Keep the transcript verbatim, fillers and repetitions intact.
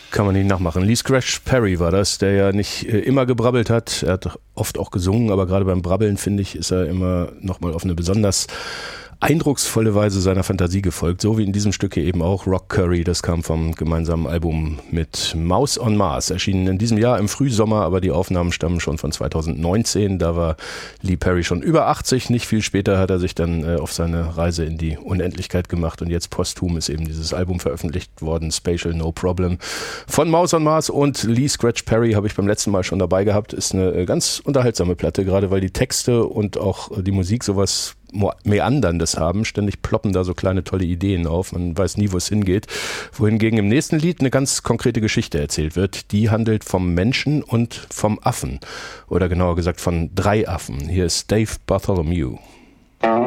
Kann man nicht nachmachen. Lee Scratch Perry war das, der ja nicht äh, immer gebrabbelt hat. Er hat oft auch gesungen, aber gerade beim Brabbeln, finde ich, ist er immer nochmal auf eine besonders eindrucksvolle Weise seiner Fantasie gefolgt, so wie in diesem Stück hier eben auch Rock Curry, das kam vom gemeinsamen Album mit Mouse on Mars, erschienen in diesem Jahr im Frühsommer, aber die Aufnahmen stammen schon von zweitausendneunzehn, da war Lee Perry schon über achtzig, nicht viel später hat er sich dann äh, auf seine Reise in die Unendlichkeit gemacht und jetzt posthum ist eben dieses Album veröffentlicht worden, Spatial No Problem von Mouse on Mars und Lee Scratch Perry habe ich beim letzten Mal schon dabei gehabt, ist eine äh, ganz unterhaltsame Platte, gerade weil die Texte und auch äh, die Musik sowas Meanderndes haben. Ständig ploppen da so kleine tolle Ideen auf. Man weiß nie, wo es hingeht. Wohingegen im nächsten Lied eine ganz konkrete Geschichte erzählt wird. Die handelt vom Menschen und vom Affen. Oder genauer gesagt von drei Affen. Hier ist Dave Bartholomew.